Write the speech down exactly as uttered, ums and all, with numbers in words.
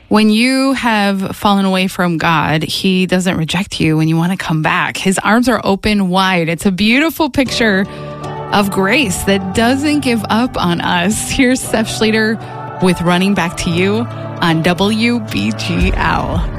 When you have fallen away from God, he doesn't reject you when you want to come back. His arms are open wide. It's a beautiful picture of grace that doesn't give up on us. Here's Steph Schlueter with Running Back to You on W B G L.